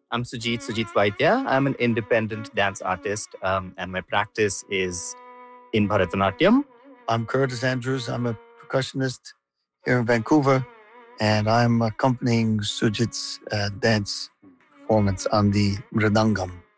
I'm Sujit Vaidya. I'm an independent dance artist, and my practice is in Bharatanatyam. I'm Curtis Andrews. I'm a percussionist here in Vancouver, and I'm accompanying Sujit's dance performance on the mridangam.